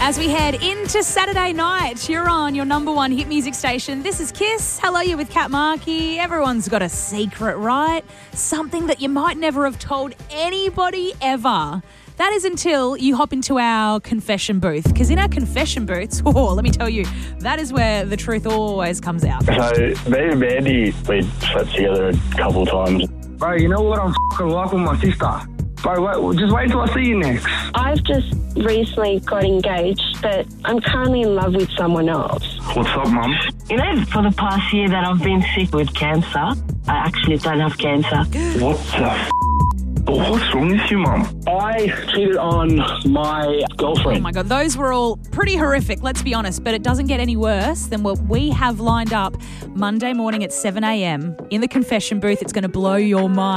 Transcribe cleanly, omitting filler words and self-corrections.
As we head into Saturday night, you're on your number one hit music station. This is Kiss. Hello, you're with Kat Markey. Everyone's got a secret, right? Something that you might never have told anybody ever. That is until you hop into our confession booth. Because in our confession booths, let me tell you, that is where the truth always comes out. So, me and Mandy, we slept together a couple of times. Bro, you know what I'm f***ing like with my sister? Bro, just wait till I see you next. I've just recently got engaged, but I'm currently in love with someone else. What's up, Mum? You know, for the past year that I've been sick with cancer, I actually don't have cancer. What the f***? What's wrong with you, Mum? I cheated on my girlfriend. Oh my God, those were all pretty horrific, let's be honest, but it doesn't get any worse than what we have lined up Monday morning at 7 a.m. in the confession booth. It's going to blow your mind.